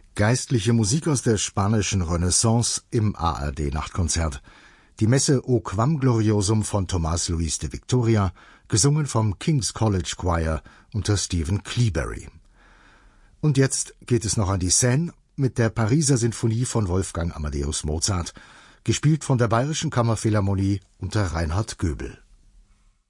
Geistliche Musik aus der spanischen Renaissance im ARD-Nachtkonzert. Die Messe O Quam Gloriosum von Tomás Luis de Victoria, gesungen vom King's College Choir unter Stephen Cleaberry. Und jetzt geht es noch an die Seine mit der Pariser Sinfonie von Wolfgang Amadeus Mozart, gespielt von der Bayerischen Kammerphilharmonie unter Reinhard Göbel.